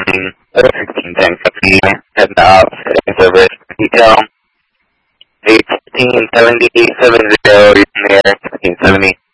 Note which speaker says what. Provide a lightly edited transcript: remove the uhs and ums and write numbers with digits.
Speaker 1: 10:50, heading out, service, detail, 1870, 70, in the air, 1670.